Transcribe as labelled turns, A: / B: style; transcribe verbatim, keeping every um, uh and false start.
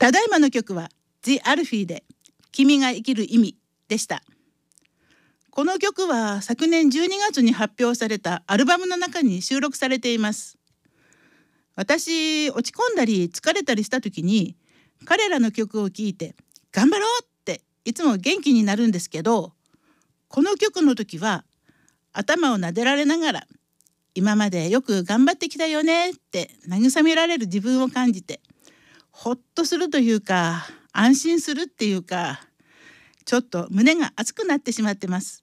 A: ただいまの曲は The アルフィーで君が生きる意味でした。この曲は昨年じゅうにがつに発表されたアルバムの中に収録されています。私、落ち込んだり疲れたりした時に彼らの曲を聴いて頑張ろうっていつも元気になるんですけど、この曲の時は頭を撫でられながら今までよく頑張ってきたよねって慰められる自分を感じて、ほっとするというか安心するっていうか、ちょっと胸が熱くなってしまってます。